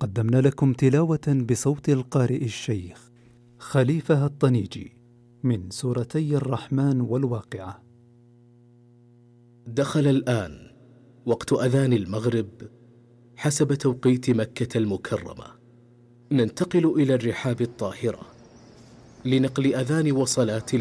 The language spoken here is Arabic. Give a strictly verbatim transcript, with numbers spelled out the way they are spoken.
قدمنا لكم تلاوة بصوت القارئ الشيخ خليفة الطنيجي من سورتي الرحمن والواقعة. دخل الآن وقت أذان المغرب حسب توقيت مكة المكرمة. ننتقل إلى الرحاب الطاهرة لنقل أذان وصلاة